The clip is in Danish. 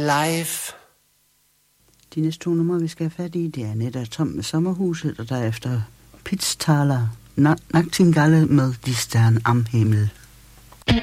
life. De næste 2 numre, vi skal have fat i, det er Annette og Tom med Sommerhuset, og derefter Pitztaler Nachtigalle med Die Stern am Himmel.